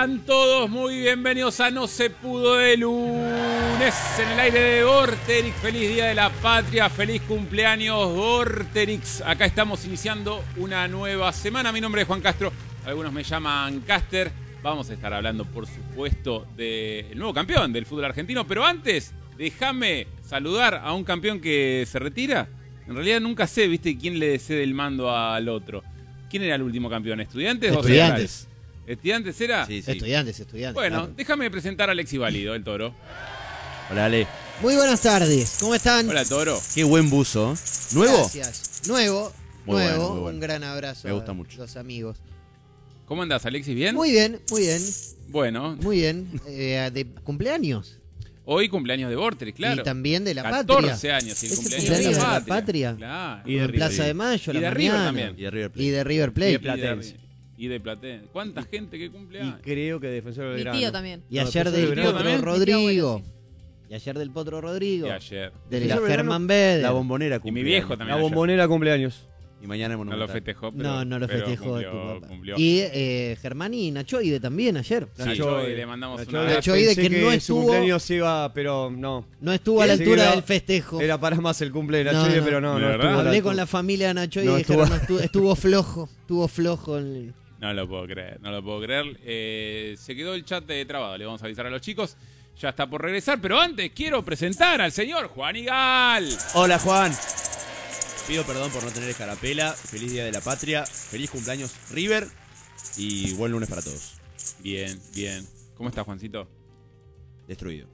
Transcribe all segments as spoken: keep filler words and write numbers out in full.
Sean todos muy bienvenidos a No Se Pudo de Lunes en el aire de Vorterix. Feliz Día de la Patria, feliz cumpleaños Vorterix. Acá estamos iniciando una nueva semana. Mi nombre es Juan Castro, algunos me llaman Caster. Vamos a estar hablando, por supuesto, del nuevo campeón del fútbol argentino. Pero antes, déjame saludar a un campeón que se retira. En realidad nunca sé, viste, quién le cede el mando al otro. ¿Quién era el último campeón? ¿Estudiantes, Estudiantes. o Central? ¿Estudiantes era? Sí, sí. Estudiantes, estudiantes. Bueno, claro. déjame presentar a Alexis Válido, el Toro. Hola, Ale. Muy buenas tardes, ¿cómo están? Hola, Toro. Qué buen buzo. ¿Nuevo? Gracias. Nuevo, Muy nuevo. bueno, muy bueno. Un gran abrazo Me gusta a mucho. los amigos. ¿Cómo andás, Alexis? ¿Bien? Muy bien, muy bien, Bueno, muy bien. Eh, de cumpleaños. hoy cumpleaños de Vorterix, claro. Y también de la catorce patria. años y el ¿Es el cumpleaños, cumpleaños de la de la patria. patria? Claro. Y de En Plaza River. de Mayo, Y la de River mañana. también. Y de River Plate. Y de River Plate. Y Y de de, Platense. y de Platense. ¿Cuánta gente que cumple Y años? creo que Defensor Mi Belgrano. tío también. Y No, ayer Defensor del Belgrano Potro también. Rodrigo. Mi tío Y ayer del Potro Rodrigo. Y ayer. De Defensor la Belgrano, Germán Beder. La Bombonera Y mi cumple viejo años. también. La ayer. Bombonera cumpleaños. Y mañana No lo Monumental. festejó, pero. No, no lo pero festejó cumplió, tu papá. cumplió. Y eh, Germán y Nachoide también ayer. Sí, Nacho, hoy eh, le mandamos Nacho, una. Nacho, Oide, pensé que que no su estuvo- cumpleaños iba, pero no. No estuvo a la Pensé que altura era- del festejo. Era para más el cumple de No, Nacho, no. pero no, ¿De no verdad? estuvo a la Hablé altura. con la familia de Nacho y No, dijeron estuvo- no estuvo, estuvo flojo, estuvo flojo. el- No lo puedo creer, no lo puedo creer. Eh, se quedó el chat de trabado, le vamos a avisar a los chicos. Ya está por regresar, pero antes quiero presentar al señor Juan Igal. Hola, Juan. Pido perdón por no tener escarapela. Feliz Día de la Patria. Feliz cumpleaños, River. Y buen lunes para todos. Bien, bien. ¿Cómo estás, Juancito? Destruido.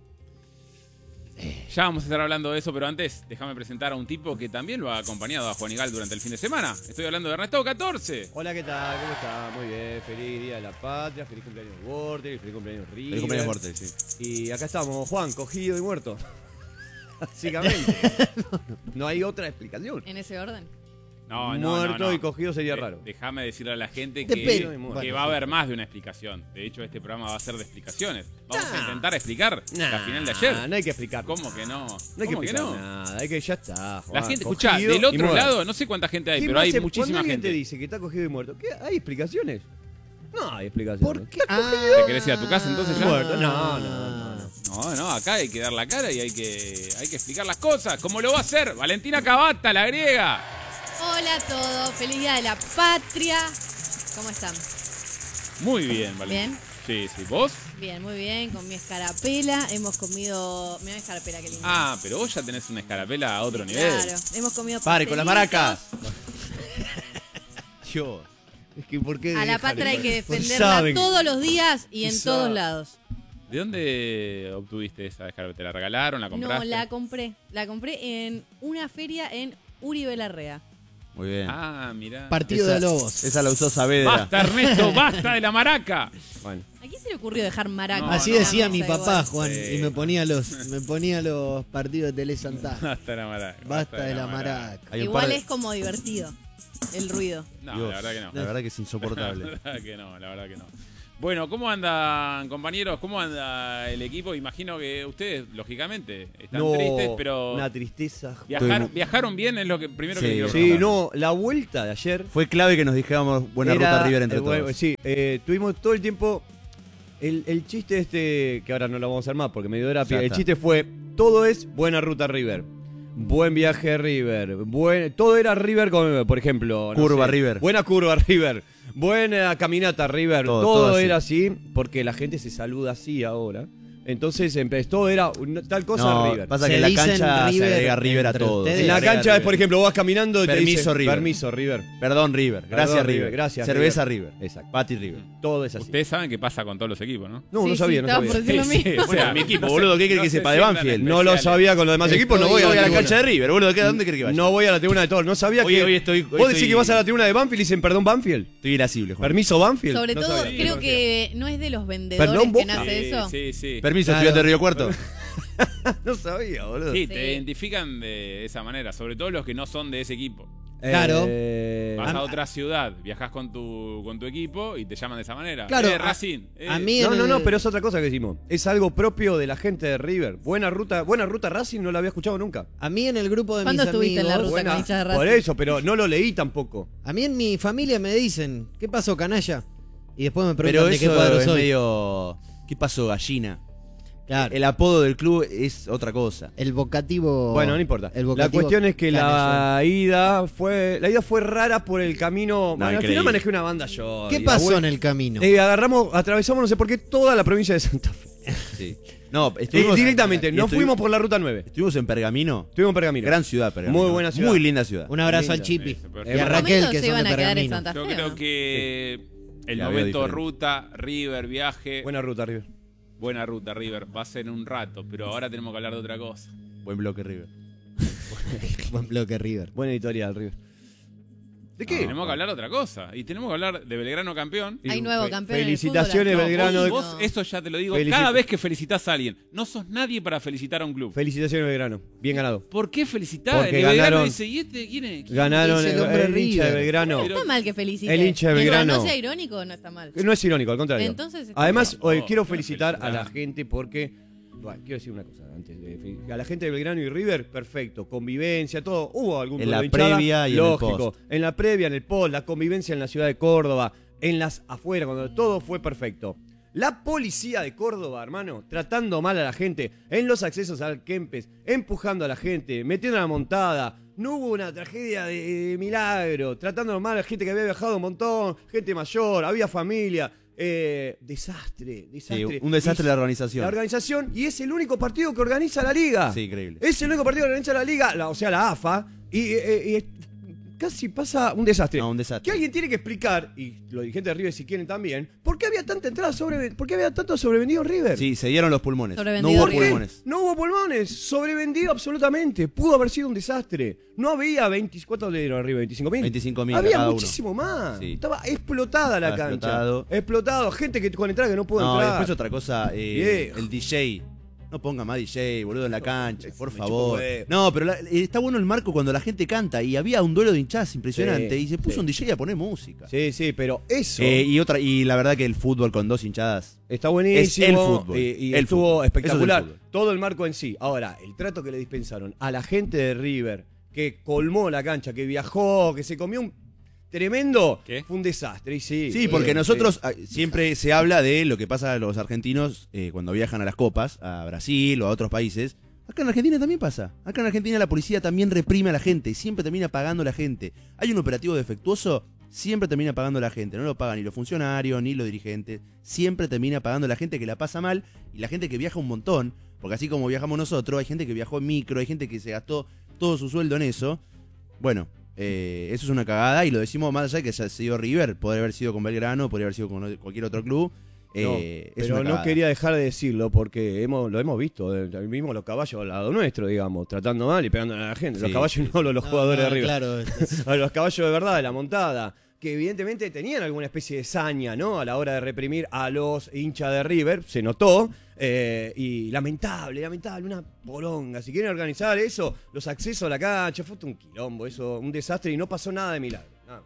Ya vamos a estar hablando de eso, pero antes déjame presentar a un tipo que también lo ha acompañado a Juan Igal durante el fin de semana. Estoy hablando de Ernesto catorce. Hola, ¿qué tal? ¿Cómo está? Muy bien. Feliz Día de la Patria, feliz cumpleaños Wortel, feliz cumpleaños River. Feliz cumpleaños, Morte, sí. Y acá estamos, Juan, cogido y muerto. Básicamente. No hay otra explicación. En ese orden. No, no, Muerto no, no. y cogido sería De- raro. Déjame decirle a la gente Depende. que, que Bueno, va a haber más de una explicación. De hecho, este programa va a ser de explicaciones. Vamos a intentar explicar Nah, la final de ayer. No hay que explicar. ¿Cómo que no? No hay que ¿Cómo que explicar no? nada. Hay que ya está. Juan, La gente, escucha, cogido del y otro muerto. lado, no sé cuánta gente hay, ¿Qué pero más hay se- muchísima Cuando alguien gente. te dice que está cogido y muerto, ¿qué? ¿Hay explicaciones? No hay explicaciones. ¿Por qué? Ah, ¿Te querés ir a tu casa entonces ya? Muerto. No, no, no, no. No, no, acá hay que dar la cara y hay que, hay que explicar las cosas. ¿Cómo lo va a hacer? Valentina Cavata, la griega. Hola a todos. Feliz Día de la Patria. ¿Cómo están? Muy bien, Valentina. Bien. Sí, sí. ¿Vos? Bien, muy bien. Con mi escarapela. Hemos comido. Mira mi escarapela, qué linda. Ah, pero vos ya tenés una escarapela a otro nivel. Claro. Hemos comido Pare con las pastelitos. maracas. Yo. Es que ¿por qué A la dejan patria hay eso? que Pues defenderla saben. todos los días y en Saben. todos lados. ¿De dónde obtuviste esa escarapela? ¿Te la regalaron? ¿La compraste? No, la compré. La compré en una feria en Uribe Larrea. Muy bien. Ah, mirá. partido Esa- de lobos. Esa la usó Saavedra. Basta, Ernesto, basta de la maraca. Bueno. ¿A quién se le ocurrió dejar maracas? No, Así no, decía no, mi no, papá, igual. Juan, Sí. y me ponía los me ponía los partidos de Tele Santana. Basta de la maraca. Basta de la maraca. Hay un Igual par de- es como divertido el ruido. No, Dios, la verdad que no. La verdad que es La insoportable. verdad que no, la verdad que no. Bueno, ¿cómo andan, compañeros? ¿Cómo anda el equipo? Imagino que ustedes, lógicamente, están No, tristes, pero una tristeza. viajar- Estoy- viajaron bien es lo que primero Sí, que quiero Sí, preguntar. no, la vuelta de ayer. Fue clave que nos dijéramos buena era- ruta River entre eh, bueno, todos. Sí, eh, tuvimos todo el tiempo. El, el chiste este, que ahora no lo vamos a hacer más porque me dio la Ya piel. El está. chiste fue: todo es buena ruta River. Buen viaje River. Buen, todo era River, con, por ejemplo. no Curva sé, River. Buena curva River. Buena caminata River. Todo, Todo, todo así. era así porque la gente se saluda así ahora. Entonces empezó, todo era una- tal cosa No, River. pasa Se que en la dicen cancha River se agrega River a entre todos. ustedes. En la Agrega cancha es, River. por ejemplo, vos vas caminando y te Permiso, dice, River. Permiso River. Perdón, River. Gracias, Perdón, River. gracias, Cerveza River. River. Exacto. Pati River. Todo es así. Ustedes saben qué pasa con todos los equipos, ¿no? No, Sí, no sí, sabía, no estaba sabía. por decir lo Sí, sí, mismo. o sea, mi equipo, no boludo. se- ¿Qué crees no que se sepa de sientan Banfield? No lo especiales. sabía con los demás equipos, no voy a voy la a la tribuna. cancha de River, boludo. ¿Qué- ¿Dónde crees que vaya? No voy a la tribuna de todos. No sabía Hoy- que. hoy estoy- hoy Vos decís estoy- que vas a la tribuna de Banfield y dicen perdón Banfield. Estoy irascible, Juan. Permiso Banfield. Sobre No todo, sabía. creo No que no es de los vendedores Perdón, que Boca. nace eso. Sí, sí, sí. Permiso, Claro. estudiante de Río Cuarto. sabía. No sabía, boludo. Sí, Sí. te identifican de esa manera, sobre todo los que no son de ese equipo. Claro. Eh, Vas a a- otra ciudad, viajás con tu, con tu equipo y te llaman de esa manera. Claro, Eh, a- Racing. eh. a mí- No, en no, no, el- pero es otra cosa que decimos. Es algo propio de la gente de River. Buena ruta, buena ruta Racing no la había escuchado nunca. A mí en el grupo de mis ¿Cuándo estuviste en la amigos, ruta Buena- con hinchas de por Racing? eso, pero no lo leí tampoco. a mí en mi familia me dicen, ¿qué pasó, canalla? Y después me Pero preguntan de qué eso cuadro es soy. medio... ¿Qué pasó, gallina? Claro. El apodo del club es otra cosa. El vocativo. Bueno, no importa. el La vocativo cuestión es que la canezuela. ida fue la ida fue rara por el camino. Bueno, al increíble. final manejé una banda yo. ¿Qué y la pasó vuelta- en el camino? Eh, agarramos, atravesamos no sé por qué toda la provincia de Santa Fe. Sí. No, Eh, estuvimos... directamente, y no estuvi- fuimos por la ruta nueve. Estuvimos en Pergamino. Estuvimos en Pergamino. Gran ciudad, Pergamino. Muy buena ciudad. Muy linda ciudad. Un abrazo Linda. al Chipi. Sí, Y perfecto. a En Raquel, momentos que se son iban de a quedar en Pergamino. Santa Yo Fe, creo ¿no? que el La veo momento diferente. ruta, River, viaje, buena, Buena ruta, River. ruta, River, va a ser en un rato, pero ahora tenemos que hablar de otra cosa. Buen bloque, River. Buen bloque River. Buena editorial, River. ¿De qué? Tenemos que hablar de otra cosa. Y tenemos que hablar de Belgrano campeón. Hay nuevo Fe- campeón en el Felicitaciones, fútbol, Belgrano. Vos, vos, eso ya te lo digo, Felicit- cada vez que felicitas a alguien, no sos nadie para felicitar a un club. Felicitaciones, Belgrano. Bien ganado. ¿Por qué felicitar? Porque El Belgrano ganaron- dice, ¿y este quién es? ¿Quién Ganaron Es el, el hombre el hincha de River. Belgrano. No está mal que felicite. El hincha de Mientras Belgrano. no sea irónico, no está mal. No es irónico, al contrario. Entonces está Además, bien. hoy No, quiero no felicitar felicitar. a la gente porque. Bueno, quiero decir una cosa antes. de fel- A la gente de Belgrano y River, perfecto. Convivencia, todo. Hubo algún En duelo la de hinchada, previa y en el lógico. post. En la previa, en el post, la convivencia en la ciudad de Córdoba, en las afuera, cuando todo fue perfecto. La policía de Córdoba, hermano, tratando mal a la gente, en los accesos al Kempes, empujando a la gente, metiendo a la montada. No hubo una tragedia de, de milagro, tratando mal a la gente que había viajado un montón, gente mayor, había familia. Eh, desastre, Sí, desastre. un desastre Y- de la organización. La organización, y es el único partido que organiza la liga. Sí, increíble. Es el único partido que organiza la liga, la- o sea, la A F A, y, eh, eh, casi pasa un desastre. No, un desastre. Que alguien tiene que explicar, y los dirigentes de River si quieren también, ¿por qué había tanta entrada sobre, por qué había tanto sobrevendido River? Sí, se dieron los pulmones. No Sobrevendido hubo River. pulmones. No hubo pulmones, sobrevendido absolutamente. Pudo haber sido un desastre. No había veinte, ¿cuántos le dieron a River? ¿veinticinco mil? veinticinco mil Había cada uno. muchísimo más. Sí. Estaba explotada la Estaba cancha. explotado. Explotado. Gente que con entrada que no pudo No, y entrar. después otra cosa, eh, Viejo. el D J. No ponga más D J, boludo, en la cancha, me por chupa favor. huevo. No, pero la- eh, está bueno el marco cuando la gente canta y había un duelo de hinchadas impresionante Sí, y se puso sí. un D J a poner música. Sí, sí, pero eso Eh, y otra y la verdad que el fútbol con dos hinchadas. está buenísimo. es el fútbol, Y, y el estuvo fútbol. espectacular. Eso es el fútbol. Todo el marco en sí. Ahora, el trato que le dispensaron a la gente de River, que colmó la cancha, que viajó, que se comió un tremendo, ¿Qué? fue un desastre. Y sí, Sí, porque sí, nosotros ah, siempre se habla de lo que pasa a los argentinos eh, cuando viajan a las copas, a Brasil o a otros países. Acá en Argentina también pasa. Acá en Argentina la policía también reprime a la gente y siempre termina pagando a la gente. Hay un operativo defectuoso, siempre termina pagando a la gente. No lo pagan ni los funcionarios ni los dirigentes. Siempre termina pagando a la gente que la pasa mal y la gente que viaja un montón. Porque así como viajamos nosotros, hay gente que viajó en micro, hay gente que se gastó todo su sueldo en eso. Bueno, eh, eso es una cagada y lo decimos más allá de que se ha sido River. Podría haber sido con Belgrano, podría haber sido con cualquier otro club. No, Eh, es pero una no cagada. quería dejar de decirlo porque hemos, lo hemos visto, eh, mismo los caballos al lado nuestro, digamos, tratando mal y pegando a la gente. Los Sí, caballos sí, no los, los No, jugadores no, de River. Claro, es- A los caballos de verdad, de la montada, que evidentemente tenían alguna especie de saña, ¿no? A la hora de reprimir a los hinchas de River, se notó. eh, y lamentable, lamentable, una poronga. Si quieren organizar eso, los accesos a la cancha, fue un quilombo, eso, un desastre y no pasó nada de milagro. nada.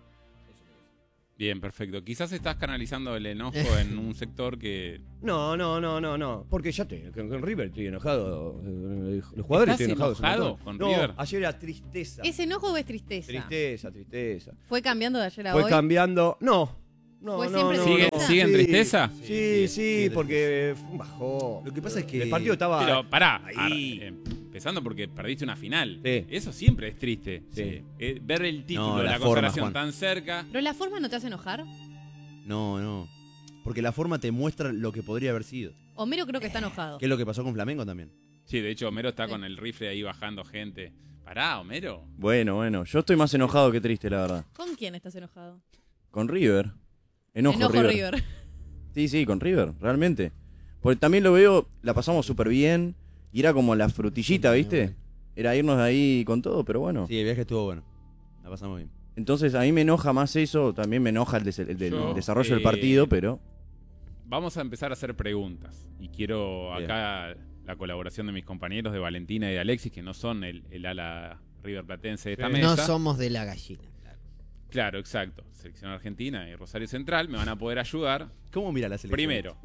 Bien, perfecto. Quizás estás canalizando el enojo en un sector que... No, no, no, no, no. Porque ya estoy, con, con River estoy enojado. eh, Los jugadores ¿Estás estoy enojado. enojado con no, River? ayer era tristeza. ¿Es enojo o es tristeza? Tristeza, tristeza. ¿Fue cambiando de ayer a Fue hoy? cambiando. No. No, ¿Fue no, siempre no, ¿Sigue- no. sigue en Sí, tristeza? Sí, Sí, sí, sí, porque fue un bajón. Lo que pasa es que- el partido estaba. Pero pará, ahí. ar- eh, empezando porque perdiste una final. Sí. Eso siempre es triste. Sí. Eh, eh, ver el título No, de la la, forma, consagración Juan. tan cerca. ¿Pero la forma no te hace enojar? No, no. Porque la forma te muestra lo que podría haber sido. Homero creo que está enojado. Que es lo que pasó con Flamengo también. Sí, de hecho, Homero está Sí. con el rifle ahí bajando gente. Pará, Homero. Bueno, bueno, yo estoy más enojado que triste, la verdad. ¿Con quién estás enojado? Con River. Enojo, Enojo River. River. Sí, sí, con River, realmente. Porque también lo veo, la pasamos súper bien. Y era como la frutillita, ¿viste? Era irnos de ahí con todo, pero bueno. Sí, el viaje estuvo bueno. La pasamos bien. Entonces a mí me enoja más eso, también me enoja el, des- el del Yo, desarrollo eh, del partido, pero... Vamos a empezar a hacer preguntas. Y quiero Bien. acá la colaboración de mis compañeros de Valentina y de Alexis, que no son el, el ala River Platense de esta Sí. mesa. no somos de la gallina. Claro, exacto. Selección Argentina y Rosario Central me van a poder ayudar. ¿Cómo mira la selección? Primero,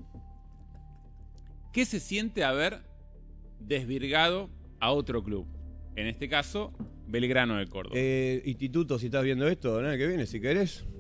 ¿qué se siente haber desvirgado a otro club? En este caso, Belgrano de Córdoba. Eh, Instituto, si estás viendo esto, el año que viene, si querés,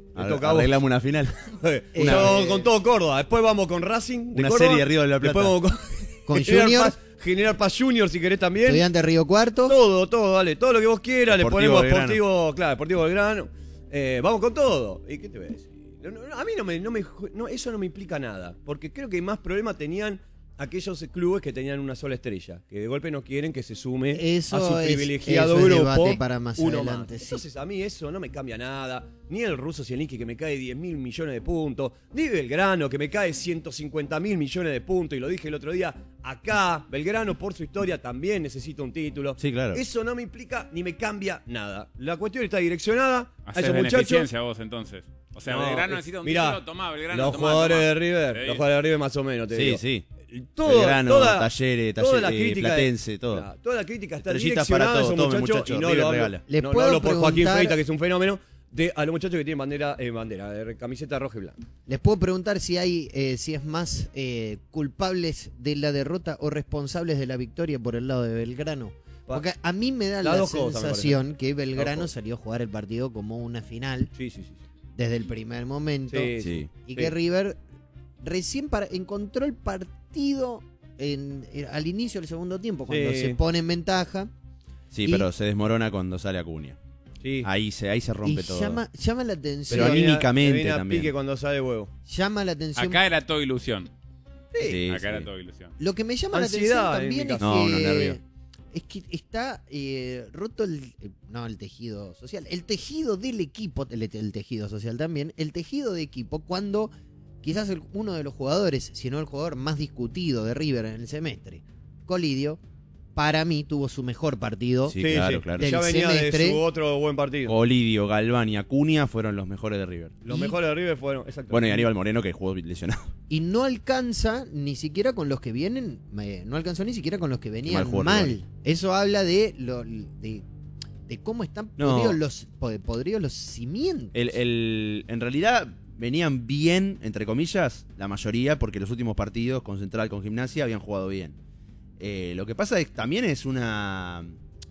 Te toca a vos. Arreglamos una final. Una- Yo con todo Córdoba. Después vamos con Racing. de Una Córdoba. serie Río de la Plata. Después vamos con, Con General Junior. Paz, General Paz Junior, si querés también. Estudiante Río Cuarto. Todo, todo, dale. Todo lo que vos quieras. Le Deportivo ponemos Belgrano. Deportivo, claro, Deportivo Belgrano. Eh, vamos con todo. ¿Y qué te voy a decir? No, no, a mí no me, no me no, eso no me implica nada. Porque creo que más problemas tenían aquellos clubes que tenían una sola estrella, que de golpe no quieren que se sume Eso a su es- privilegiado eso es grupo debate para más uno adelante, más. sí. Entonces a mí eso no me cambia nada, ni el ruso Zielinski que me cae diez mil millones de puntos, ni Belgrano que me cae ciento cincuenta mil millones de puntos, y lo dije el otro día, acá Belgrano por su historia también necesita un título. Sí, claro. Eso no me implica ni me cambia nada. La cuestión está direccionada a Haces esos muchachos. beneficencia vos entonces. O sea, No, Belgrano eh, necesita un mirá, título, tomá, Belgrano, Los tomá, jugadores tomá. de River, Sí. los jugadores de River más o menos, te Sí, digo. sí. Todo, Belgrano, toda, Talleres, toda Taller- la eh, crítica Platense, de- todo. Claro, toda la crítica está Estrellitas direccionada para a esos todo, tome, muchachos, muchachos, y no River lo hablo, regala. Les no, no puedo hablo por Joaquín preguntar- Feita, que es un fenómeno, de a los muchachos que tienen bandera, eh, bandera, de camiseta roja y blanca. Les puedo preguntar si hay, eh, si es más eh, culpables de la derrota o responsables de la victoria por el lado de Belgrano. Porque a mí me da Las la dos cosas, me sensación que Belgrano cosas. salió a jugar el partido como una final Sí, sí, sí. desde el primer momento. Sí, Sí. Y sí. que River recién para- encontró el partido en- en- al inicio del segundo tiempo, cuando Sí. se pone en ventaja. Sí, Y- pero se desmorona cuando sale Acuña. Sí. Ahí se, ahí se rompe Y todo. llama, llama la Pero atención. Te viene a- anímicamente te viene a también. pique cuando sale huevo. Llama la atención. Acá era todo ilusión. Sí, Acá sí. era todo ilusión. Lo que me llama Ansiedad, la en atención mi también es caso. No, no, que, nervio. es que está eh, roto el, eh, no, el tejido social, el tejido del equipo, el, el tejido social también, el tejido de equipo cuando quizás el- uno de los jugadores, si no el jugador más discutido de River en el semestre, Colidio, para mí tuvo su mejor partido. Sí, claro, claro. Del Ya venía semestre. de su otro buen partido. Olidio, Galván y Acuña fueron los mejores de River. Los Y- mejores de River fueron, exacto. Bueno, y Aníbal Moreno que jugó lesionado. Y no alcanza ni siquiera con los que vienen, eh, no alcanzó ni siquiera con los que venían Mal mal. jugador, Eso habla de lo de, de cómo están No. podridos los pod- podridos los cimientos. El, el- en realidad venían bien, entre comillas, la mayoría, porque los últimos partidos con Central, con Gimnasia, habían jugado bien. Eh, lo que pasa es que también es una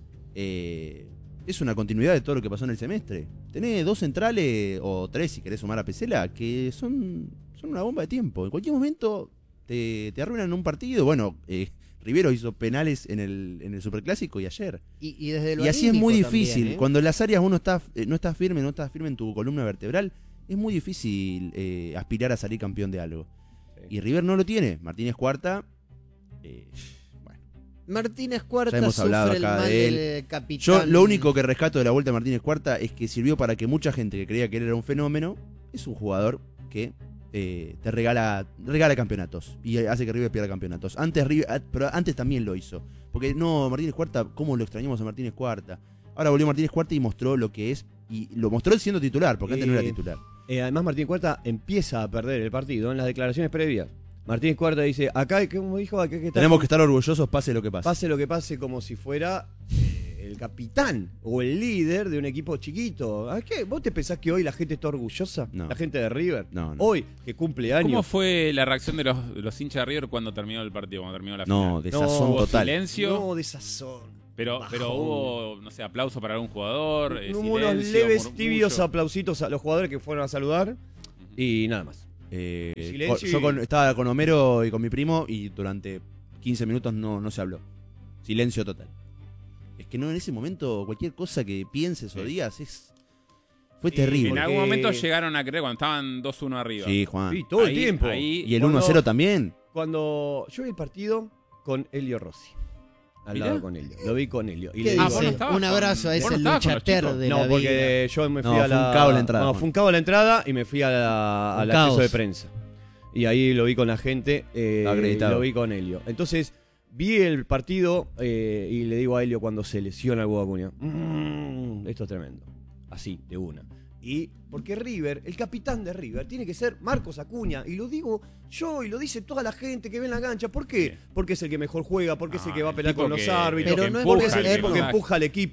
eh, es una continuidad de todo lo que pasó en el semestre. Tenés dos centrales, o tres si querés sumar a Pesela, que son, son una bomba de tiempo. En cualquier momento te, te arruinan un partido. Bueno, eh, Rivero hizo penales en el, en el Superclásico y ayer. Y, y desde lo Y así es muy anímico también, difícil. ¿eh? Cuando en las áreas uno está, eh, no está firme, no está firme en tu columna vertebral, es muy difícil eh, aspirar a salir campeón de algo. Sí. Y River no lo tiene. Martínez Cuarta. eh, bueno. Martínez Cuarta Ya hemos hablado sufre el acá mal de él. del capitán. Yo lo único que rescato de la vuelta de Martínez Cuarta es que sirvió para que mucha gente que creía que él era un fenómeno, es un jugador que eh, te regala, regala campeonatos y hace que River pierda campeonatos. Antes River, ah, pero antes también lo hizo. Porque no, Martínez Cuarta, ¿cómo lo extrañamos a Martínez Cuarta? Ahora volvió Martínez Cuarta y mostró lo que es. Y lo mostró siendo titular, porque antes no era Eh, titular. Eh, además, Martín Cuarta empieza a perder el partido en las declaraciones previas. Martín Cuarta dice, acá, como dijo, acá hay que estar- Tenemos que estar orgullosos, pase lo que pase. pase lo que pase, como si fuera eh, el capitán o el líder de un equipo chiquito. ¿A qué? ¿Vos te pensás que hoy la gente está orgullosa? No. La gente de River. No, no. Hoy, que cumple años. ¿Cómo fue la reacción de los, de los hinchas de River cuando terminó el partido, cuando terminó la No, final? desazón No, total. silencio. No, de sazón. Pero, pero Bajón. hubo, no sé, aplauso para algún jugador. eh, Hubo unos silencio, leves, murmullo. tibios aplausitos a los jugadores que fueron a saludar y nada más. Eh, Silencio yo y- con- estaba con Homero y con mi primo y durante quince minutos no, no se habló. Silencio total. Es que no, en ese momento cualquier cosa que pienses o Sí. digas es fue Y terrible. En algún Porque- momento llegaron a creer cuando estaban dos uno arriba. Sí, Juan. Sí, todo Ahí- el tiempo. ahí- Y el Cuando- uno a cero también. Cuando yo vi el partido con Elio Rossi. Al Mirá. lado con Elio. Lo vi con Elio. Y ¿Qué le digo, Ah, vos no dice? estabas Un abrazo con- a vos ese no estabas con los luchater chicos. de no, la vida. porque yo me fui No, a fue la. un caos la entrada, No, Juan. fue un caos la entrada y me fui a la, Un al caos. acceso de prensa. Y ahí lo vi con la gente. Eh, Estaba acreditado. lo vi con Elio. Entonces, vi el partido eh, y le digo a Elio cuando se lesiona el Hugo Acuña. "Mm, esto es tremendo. Así, de una. Y porque River, el capitán de River, tiene que ser Marcos Acuña. Y lo digo yo y lo dice toda la gente que ve en la cancha. ¿Por qué? Sí. Porque es el que mejor juega, porque es el Ah, que va a el pelear tipo con los que- árbitros, Pero que no es porque empuja, es el el que tipo que más- empuja al equipo.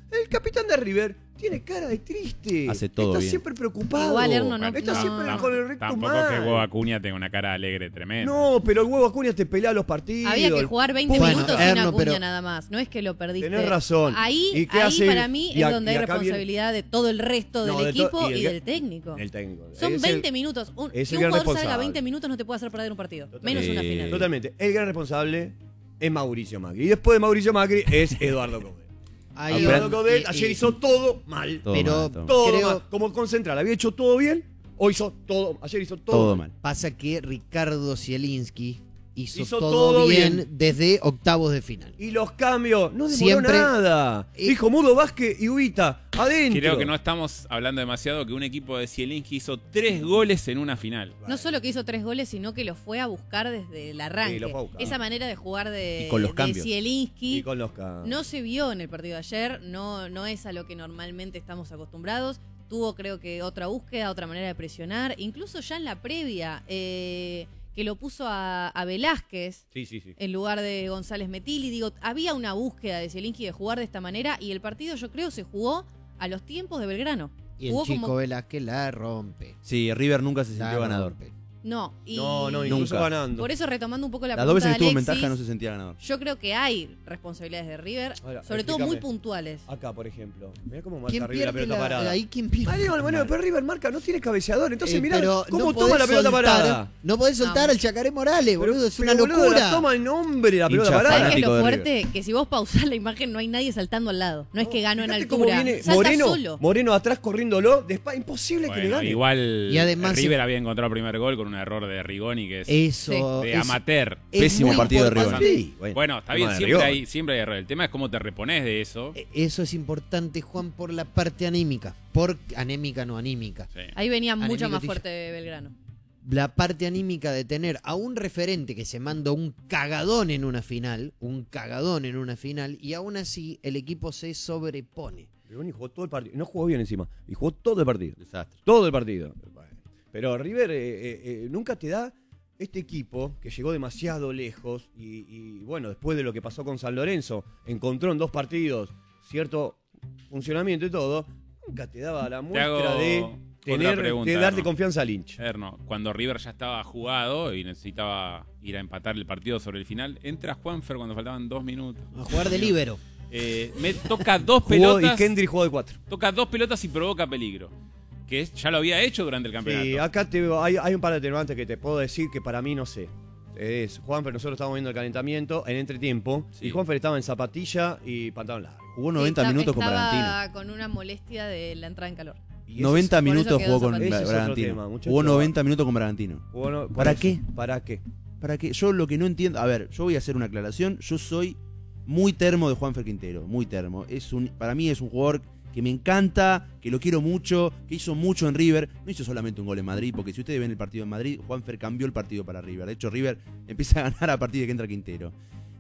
El capitán de River tiene cara de triste. Hace todo Está bien. siempre preocupado. Igual Erno no- Está no- siempre no, con el recto Tampoco mal. que el huevo Acuña tenga una cara alegre tremenda. No, pero el huevo Acuña te pelea los partidos. Había que jugar veinte Bueno, minutos sin Erno, Acuña pero- nada más. No es que lo perdiste. Tenés razón. Ahí, ¿Y qué ahí hace? para mí Y es a- donde y hay acá viene- responsabilidad de todo el resto No, del de to- equipo y y, el- del técnico. El técnico. Son Es veinte el- minutos. Un, es que el un gran jugador salga responsable. veinte minutos no te puede hacer perder un partido. Menos Eh, una final. Totalmente. El gran responsable es Mauricio Macri. Y después de Mauricio Macri es Eduardo Codel. Ahí- Eduardo Codel y- ayer y- hizo todo mal. Todo Pero- mal, todo mal. Todo Creo- mal. Como con Central. Había hecho todo bien. Hoy hizo todo. Ayer hizo todo, Todo mal. Pasa que Ricardo Zielinski hizo, Hizo todo, todo bien, bien. desde octavos de final. Y los cambios. No demoró Siempre- nada. Eh, Dijo Mudo Vázquez y Ubita. Adentro. Creo que no estamos hablando demasiado que un equipo de Zielinski hizo tres goles en una final. No solo que hizo tres goles, sino que lo fue a buscar desde el arranque. Sí, lo fue a buscar. Esa manera de jugar de, Y con los de cambios. Zielinski Y con los cambios. no se vio en el partido de ayer, no, no es a lo que normalmente estamos acostumbrados. Tuvo, creo que, otra búsqueda, otra manera de presionar. Incluso ya en la previa, eh, que lo puso a, a Velázquez Sí, sí, sí. en lugar de González Metilli. Digo, había una búsqueda de Zielinski de jugar de esta manera y el partido, yo creo, se jugó a los tiempos de Belgrano. Y el Jugó chico como- Velázquez la rompe. Sí, River nunca se La sintió ganador. rompe. No, y No, no, incluso Nunca. ganando. por eso retomando un poco la Las dos veces pregunta que estuvo en de ventaja no Alexis, se sentía ganador. yo creo que hay responsabilidades de River, Ahora, sobre todo muy explícame. puntuales. Acá, por ejemplo. Mirá cómo ¿Quién marca River la pierde pelota la, parada. ahí quién pierde? Ay, bueno, bueno, pero River marca, no tiene cabeceador. Entonces, Eh, mirá pero cómo no toma podés la pelota soltar- parada. No podés soltar No. al Chacaré Morales, Pero- boludo, es pero, una boludo, locura. la toma en nombre la pelota Hincha parada. ¿Sabes qué es fanático lo de fuerte? Que si vos pausás la imagen no hay nadie saltando al lado. No es que ganó en Fíjate cómo altura. viene Salta Moreno, solo. Moreno atrás corriéndolo. de espa- Imposible que le Bueno, gane. igual Y además- River había encontrado el primer gol con un error de Rigoni que es Eso de es- amateur. es Pésimo muy partido de importante. Rigoni. Sí, bueno. Bueno, está Tema bien, de siempre Rigoni. hay, siempre hay error. El tema es cómo te repones de eso. Eh, Eso es importante, Juan, por la parte anímica. Por anémica, no anímica. Sí. Ahí venía mucho Anímico más Tillo. fuerte Belgrano. La parte anímica de tener a un referente que se manda un cagadón en una final, un cagadón en una final, y aún así el equipo se sobrepone. Rigoni jugó todo el partido. No jugó bien encima. Y jugó todo el partido. Desastre. Todo el partido. Pero River eh, eh, eh, nunca te da este equipo que llegó demasiado lejos y, y, bueno, después de lo que pasó con San Lorenzo, encontró en dos partidos cierto funcionamiento y todo, nunca te daba la muestra hago de otra tener, pregunta, de darle ¿no? confianza al hincha. Erno, cuando River ya estaba jugado y necesitaba ir a empatar el partido sobre el final, entra Juanfer cuando faltaban dos minutos. A jugar de líbero. Eh, me toca dos Jugó, y pelotas. Kendrick jugó de cuatro. Toca dos pelotas y provoca peligro. Que es- ya lo había hecho durante el campeonato. Sí, acá te, hay, hay un par de atenuantes que te puedo decir que para mí no sé. Es Juanfer, nosotros estábamos viendo el calentamiento en entretiempo Sí. y Juanfer estaba en zapatilla y pantalón largo. Jugó noventa Sí, minutos con estaba Bragantino. con una molestia de la entrada en calor. Y ese noventa por eso minutos quedó jugó con Zapatilla. Ese es otro Bragantino. tema, muchacho. Jugó noventa minutos con Bragantino. es- bueno, por ¿Para eso. qué? ¿Para qué? ¿Para qué? Yo lo que no entiendo. A ver, yo voy a hacer una aclaración. Yo soy muy termo de Juanfer Quintero. Muy termo. Es un, para mí es un jugador que me encanta, que lo quiero mucho, que hizo mucho en River. No hizo solamente un gol en Madrid, porque si ustedes ven el partido en Madrid, Juanfer cambió el partido para River. De hecho, River empieza a ganar a partir de que entra Quintero.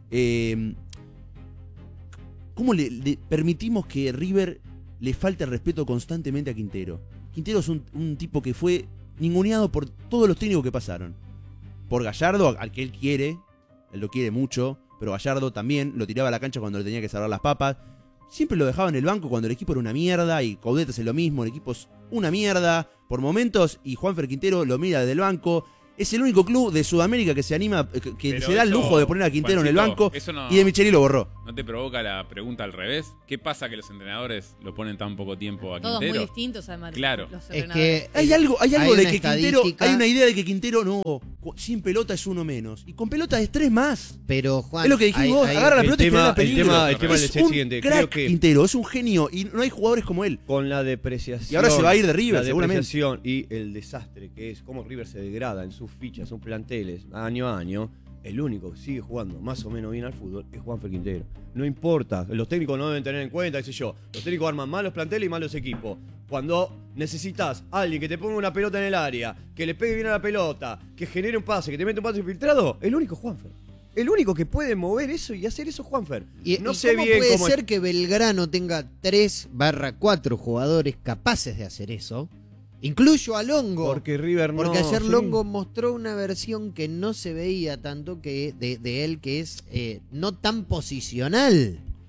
Eh, ¿Cómo le, le permitimos que River le falte el respeto constantemente a Quintero? Quintero es un, un tipo que fue ninguneado por todos los técnicos que pasaron. Por Gallardo, al que él quiere, él lo quiere mucho, pero Gallardo también lo tiraba a la cancha cuando le tenía que salvar las papas. Siempre lo dejaba en el banco cuando el equipo era una mierda, y Coudet hace lo mismo, el equipo es una mierda por momentos, y Juanfer Quintero lo mira desde el banco. Es el único club de Sudamérica que se anima, que, que Pero se da el eso, lujo de poner a Quintero en el Juancito, banco, eso no- y de Micheli lo borró. ¿No te provoca la pregunta al revés? ¿Qué pasa que los entrenadores lo ponen tan poco tiempo a Todos muy Quintero? distintos, además. Claro. Los Es entrenadores. que Hay algo, hay algo hay de una que Quintero, estadística- hay una idea de que Quintero no, sin pelota es uno menos, y con pelota es tres más. Pero Juan, Es lo que dijimos hay- vos, hay- agarra la el pelota y tema- genera el peligro. tema- el tema es es el un siguiente, crack creo que- Quintero, es un genio, y no hay jugadores como él. Con la depreciación. Y ahora se va a ir de River, la seguramente. depreciación y el desastre que es cómo River se degrada en sus fichas, sus planteles, año a año. El único que sigue jugando más o menos bien al fútbol es Juanfer Quintero. No importa, los técnicos no deben tener en cuenta, qué sé yo. Los técnicos arman malos planteles y malos equipos. Cuando necesitas a alguien que te ponga una pelota en el área, que le pegue bien a la pelota, que genere un pase, que te mete un pase filtrado, el único es Juanfer. El único que puede mover eso y hacer eso es Juanfer. Y, no y sé cómo bien puede cómo ser que Belgrano tenga tres barra cuatro jugadores capaces de hacer eso. Incluyo a Longo. Porque River no. Porque ayer sí. Longo mostró una versión que no se veía tanto que de, de él, que es eh, no tan posicional.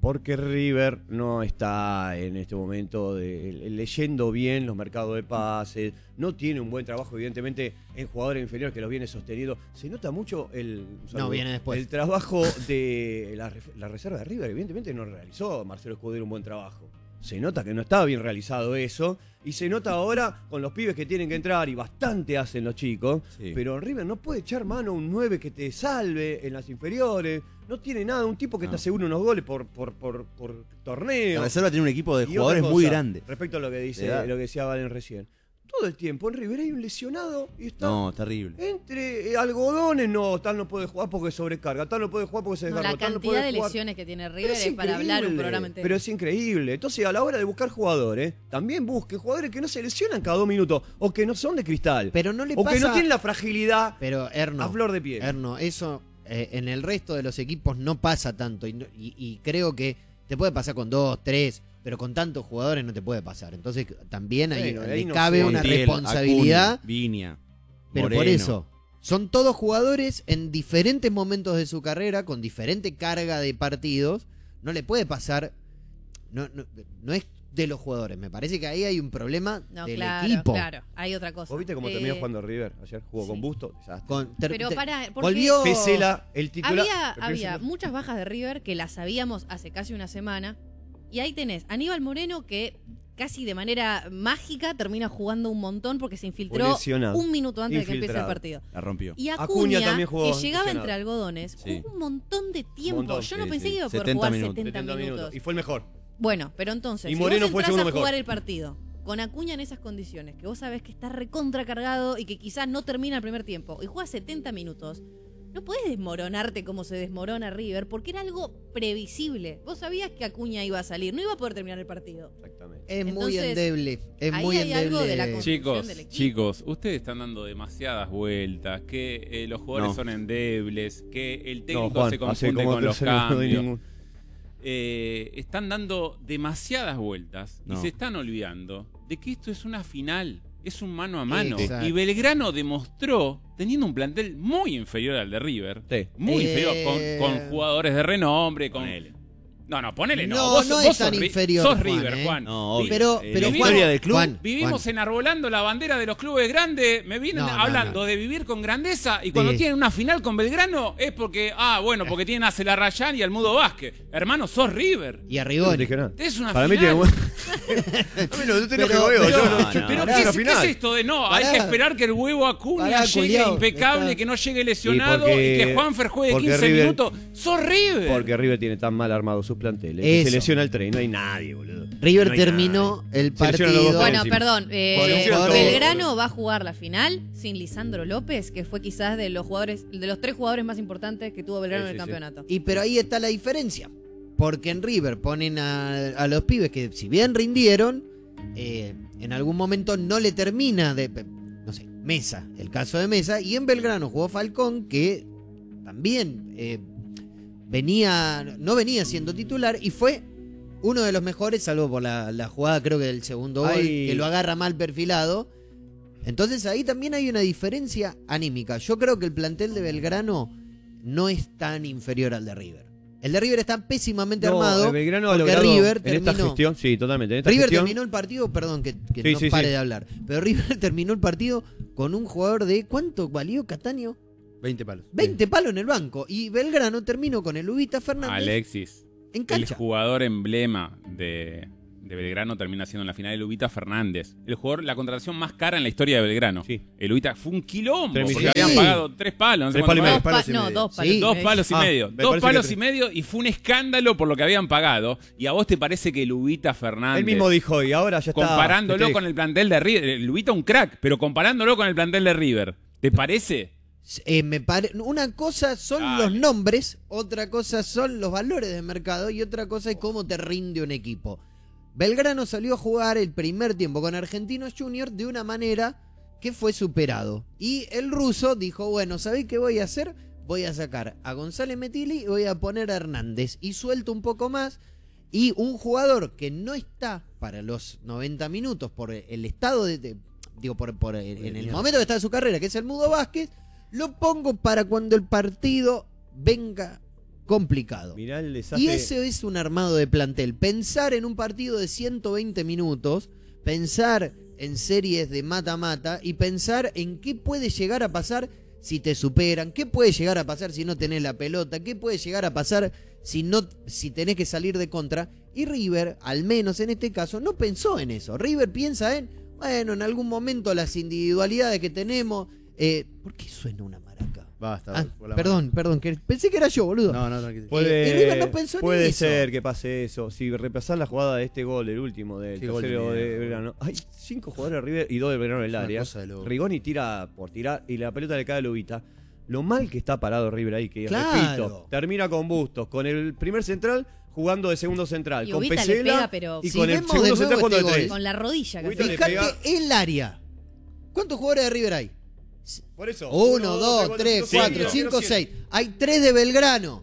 Porque River no está en este momento de, leyendo bien los mercados de pases, no tiene un buen trabajo, evidentemente, en jugadores inferiores que los viene sosteniendo. Se nota mucho el, no, viene después. el trabajo de la, la reserva de River, evidentemente no realizó Marcelo Escudero un buen trabajo. Se nota que no estaba bien realizado eso, y se nota ahora con los pibes que tienen que entrar, y bastante hacen los chicos, sí. Pero River no puede echar mano a un nueve que te salve en las inferiores, no tiene nada, un tipo que no. te asegura unos goles por, por, por, por torneo. La reserva tiene un equipo de jugadores muy grande. Respecto a lo que dice, lo que decía Valen recién. Todo el tiempo en River hay un lesionado y está no, terrible. Entre algodones, no, tal no puede jugar porque sobrecarga, tal no puede jugar porque se desgarra. No, la cantidad no de jugar. lesiones que tiene River es, es para hablar un programa entero. Pero es increíble. Entonces, a la hora de buscar jugadores, también busque jugadores que no se lesionan cada dos minutos o que no son de cristal. Pero no le o pasa... que no tienen la fragilidad pero, Erno, a flor de piel. Erno, eso eh, en el resto de los equipos no pasa tanto y, y, y creo que te puede pasar con dos, tres... pero con tantos jugadores no te puede pasar. Entonces también ahí, bueno, ahí le no cabe sé. una Montiel, responsabilidad. Acuña, Viña, pero Moreno. Por eso, son todos jugadores en diferentes momentos de su carrera, con diferente carga de partidos. No le puede pasar, no, no, no es de los jugadores. Me parece que ahí hay un problema no, del claro, equipo. Claro, hay otra cosa. ¿Vos viste cómo eh... terminó jugando River ayer? Jugó sí. con Busto. Con, ter, pero ter, para, porque volvió... Pesela, el titular. Había, había muchas bajas de River que las sabíamos hace casi una semana. Y ahí tenés Aníbal Moreno que casi de manera mágica termina jugando un montón porque se infiltró lesionado. un minuto antes Infiltrado. de que empiece el partido. La rompió. Y Acuña, Acuña también jugó que llegaba lesionado. entre algodones, sí. jugó un montón de tiempo. Montón, Yo no sí, pensé sí. que iba a poder setenta jugar minutos. setenta, setenta minutos. minutos. Y fue el mejor. Bueno, pero entonces, y si Moreno vos fue el entras segundo a jugar mejor. el partido con Acuña en esas condiciones, que vos sabés que está recontra cargado y que quizás no termina el primer tiempo, y juega setenta minutos, no podés desmoronarte como se desmorona River, porque era algo previsible. Vos sabías que Acuña iba a salir, no iba a poder terminar el partido. Exactamente. Es Entonces, muy endeble. Es ahí muy hay endeble. algo de la construcción Chicos, del equipo. chicos, ustedes están dando demasiadas vueltas, que eh, los jugadores No. son endebles, que el técnico No, Juan, se así confunde como con los tercero no doy cambios. ningún- Eh, están dando demasiadas vueltas No. y se están olvidando de que esto es una final, es un mano a mano. Exacto. Y Belgrano demostró, teniendo un plantel muy inferior al de River, Sí. muy Eh, inferior, con, con jugadores de renombre, con... Ponele. No, no, ponele no. No, vos, no vos es sos tan Ri- inferior, sos Juan, River, ¿eh? Juan. No, obvio. Pero, Eh, pero la Juan, historia del club. Juan, Vivimos Juan. enarbolando la bandera de los clubes grandes, me vienen No, no, hablando no. de vivir con grandeza y cuando Sí. tienen una final con Belgrano es porque, ah, bueno, porque tienen a Celarrayán y al Mudo Vázquez. Hermano, sos River. Y a No Rigoni. dije nada. Es una Para mí final. tiene A mí no, no te enojes, Pero- huevo, pero- yo no- no, yo- no, Pero no, ¿qué, es es, una qué final. es esto de no? Hay Pará. que esperar que el huevo Acuña Pará, llegue culiao, impecable, está- que no llegue lesionado Y y, porque- que Juanfer juegue porque quince River- minutos. ¡Sos River! Porque River tiene tan mal armado sus planteles. Que Eso. se lesiona el tren, no hay nadie, boludo. River No hay terminó nadie. el Se lesionan los dos partido. Bueno, encima. perdón. eh, Cuando todo, Belgrano boludo. va a jugar la final sin Lisandro López, que fue quizás de los jugadores, de los tres jugadores más importantes que tuvo Belgrano Sí, en el sí, sí. campeonato. Y pero ahí está la diferencia. Porque en River ponen a, a los pibes que si bien rindieron, eh, en algún momento no le termina de... No sé, Mesa, el caso de Mesa. Y en Belgrano jugó Falcón, que también eh, venía no venía siendo titular y fue uno de los mejores, salvo por la, la jugada creo que del segundo gol, Ay. que lo agarra mal perfilado. Entonces ahí también hay una diferencia anímica. Yo creo que el plantel de Belgrano no es tan inferior al de River. El de River está pésimamente No, armado. el Belgrano ha porque logrado River en esta terminó- gestión, sí, totalmente. En esta River gestión, terminó el partido, perdón que, que Sí, no sí, pare sí. de hablar, pero River terminó el partido con un jugador de ¿cuánto valió Cataño? veinte palos. veinte palos en el banco. Y Belgrano terminó con el Ubita Fernández Alexis, en el cancha. jugador emblema de, de Belgrano termina siendo en la final el Ubita Fernández. El jugador, la contratación más cara en la historia de Belgrano. Sí. El Ubita fue un quilombo Tres porque millones. habían Sí. pagado tres palos. No sé Tres cuánto palos y pagaron. medio. Dos palos y pa- no, medio. dos palos. Sí. y Dos medio. palos y Ah, medio. me Dos parece palos que y medio y fue un escándalo por lo que habían pagado. ¿Y a vos te parece que el Ubita Fernández, él mismo dijo, y ahora ya está. comparándolo te- con el plantel de River, el Ubita un crack, pero comparándolo con el plantel de River, ¿te parece? Eh, me pare... Una cosa son Dale. los nombres, otra cosa son los valores de mercado y otra cosa es cómo te rinde un equipo. Belgrano salió a jugar el primer tiempo con Argentinos Juniors de una manera que fue superado. Y el ruso dijo, bueno, ¿sabéis qué voy a hacer? Voy a sacar a González Metilli y voy a poner a Hernández. Y suelto un poco más. Y un jugador que no está para los noventa minutos por el estado de... de- digo, por, por el- en el momento que está de su carrera, que es el Mudo Vázquez, lo pongo para cuando el partido venga complicado. Mirá el desastre. Y eso es un armado de plantel. Pensar en un partido de ciento veinte minutos, pensar en series de mata-mata y pensar en qué puede llegar a pasar si te superan, qué puede llegar a pasar si no tenés la pelota, qué puede llegar a pasar si, no, si tenés que salir de contra. Y River, al menos en este caso, no pensó en eso. River piensa en, bueno, en algún momento las individualidades que tenemos... Eh, ¿Por qué suena una maraca? Basta. Ah, por la perdón, mano. perdón, que pensé que era yo, boludo. No, no, tranquilo. Puede, y River no pensó en puede eso. ser que pase eso. Si repasás la jugada de este gol, el último del Qué gol de tercero de mierda. Belgrano, hay cinco jugadores de River y dos de Belgrano en el Es una área. cosa de loco. Rigoni tira por tirar y la pelota le cae a Lubita. Lo mal que está parado River ahí, que Claro. repito, termina con Bustos, con el primer central jugando de segundo central, Y con Ubita le Pesela pega, pero- y Si con el vemos segundo de central nuevo jugando de este tres. gol, Con la rodilla casi. Ubita le Fíjate pega- el área. ¿Cuántos jugadores de River hay? Por eso. Uno, dos, tres, cinco, cuatro, cinco, seis. Hay tres de Belgrano.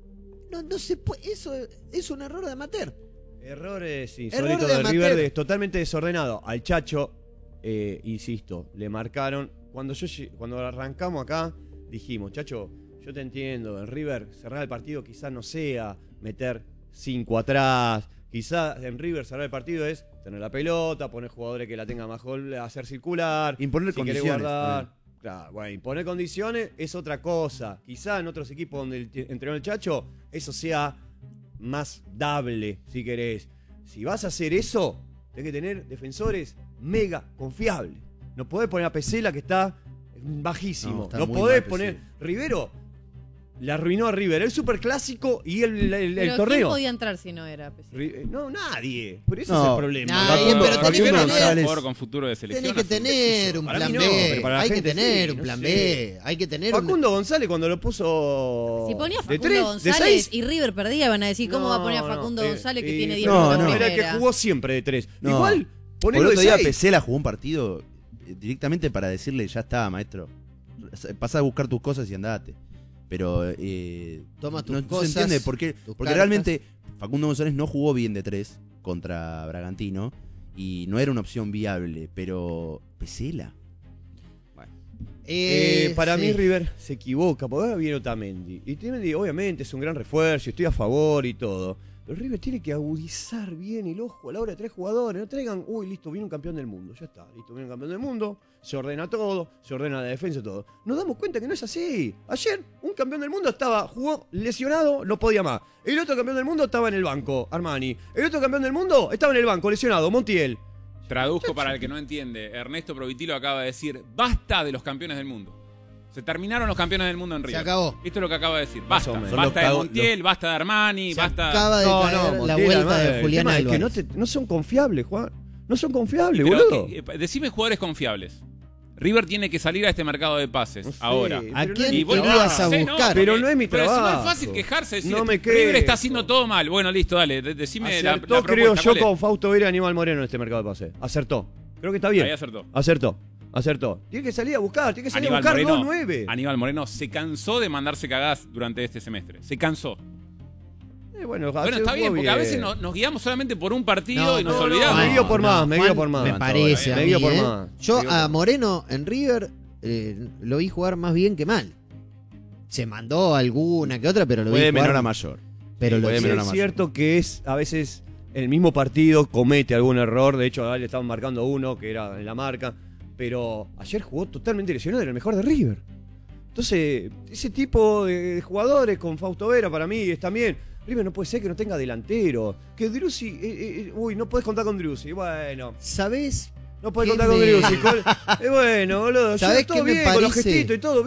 No, no se puede. Eso es un error de amateur. Errores Error insólitos de de, amateur. River, de- totalmente desordenado. Al Chacho, eh, insisto, le marcaron. Cuando yo lle- cuando arrancamos acá, dijimos, Chacho, yo te entiendo, en River cerrar el partido quizás no sea meter cinco atrás. Quizás en River cerrar el partido es tener la pelota, poner jugadores que la tengan más gol, hacer circular. Imponer si querés condiciones, guardar. Claro, bueno, imponer condiciones es otra cosa. Quizá en otros equipos donde el t- entrenó el Chacho, eso sea más dable, si querés. Si vas a hacer eso, tenés que tener defensores mega confiables. No podés poner a Pesela, que está No, bajísimo. está No, muy podés mal poner... Pesela. Rivero le arruinó a River el superclásico y el, el- el Pero ¿quién torneo. podía entrar si no era Pesela? Ri- eh, No, nadie. Por eso No, es el problema. nadie, Facundo- pero tenés que Facundo tener- González. jugador con futuro de selección. Tenés que tener un Para plan mí no, B. pero para la Hay que gente tener sí, un no plan sé. B. Hay que tener un. Facundo González cuando lo puso Si ponía a de Facundo tres, de González seis, y River perdía, van a decir, ¿cómo no, va a poner a no, Facundo eh, González que y- tiene diez no, minutos no. en Era el que primera? jugó siempre de tres. No. Igual, El ponelo otro de día seis. Pesela jugó un partido eh, directamente para decirle, ya está, maestro. Pasá a buscar tus cosas y andate. Pero eh, Toma tus no, no cosas, se entiende por qué. tus Porque cartas. realmente Facundo González no jugó bien de tres contra Bragantino y no era una opción viable. Pero Pesela. Eh, Eh, para sí. mí River se equivoca, porque ahora viene Otamendi. Y Otamendi obviamente es un gran refuerzo, estoy a favor y todo. Pero River tiene que agudizar bien el ojo a la hora de tres jugadores. No traigan, uy, listo, viene un campeón del mundo. Ya está, listo, viene un campeón del mundo. Se ordena todo, se ordena la defensa y todo. Nos damos cuenta que no es así. Ayer un campeón del mundo estaba, jugó lesionado, no podía más. El otro campeón del mundo estaba en el banco, Armani. El otro campeón del mundo estaba en el banco, lesionado, Montiel. Traduzco para el que no entiende. Ernesto Provitilo acaba de decir, basta de los campeones del mundo. Se terminaron los campeones del mundo en River. Se acabó. Esto es lo que acaba de decir. Más Basta. o menos. Son los Basta de cago- Montiel, basta de Armani, Se basta... acaba de caer la Montiel, vuelta además, de el Julián tema es que Álvarez. no, te- no son confiables, Juan. No son confiables, Pero, boludo. que- eh, decime jugadores confiables. River tiene que salir a este mercado de pases No sé, ahora. pero ¿A no quién es mi Y vos- irías trabajo. a sé, buscar? Pero porque- no es mi pero si no trabajo. es fácil quejarse, decir, No me River quejo. está haciendo todo mal. Bueno, listo, dale, de- decime la, la Acertó, creo propuesta, yo, ¿cuál es? con Fausto Vera y Aníbal Moreno en este mercado de pase. Acertó. Creo que está bien. Ahí acertó. Acertó. Acertó. Tiene que salir a buscar, tiene que salir Aníbal a buscar Moreno, dos nueve. Aníbal Moreno se cansó de mandarse cagás durante este semestre. Se cansó. Eh, bueno, Bueno, ayer está bien, jugó porque a veces nos, nos guiamos solamente por un partido No, y nos no, no, olvidamos. me guío por más, me guío Juan, por más. Me parece a Me mí, guío por ¿eh? más. Yo Me guío a por- Moreno en River eh, lo vi jugar más bien que mal. Se mandó alguna que otra, pero lo Fue vi de jugar. menor a mayor. Pero lo fue de Sí, menor a es mayor. cierto que es a veces el mismo partido comete algún error. De hecho, ahora le estaban marcando uno que era en la marca. Pero ayer jugó totalmente lesionado, era el mejor de River. Entonces, ese tipo de jugadores con Fausto Vera para mí es también. River no puede ser que no tenga delantero. Que Driussi, eh, eh, uy, no puedes contar con Driussi. Bueno, ¿Sabés? no puedes ¿Qué contar con me- Driussi. Col- eh, bueno, boludo, yo ¿Sabés todo qué me bien con los parece? gestitos y todo.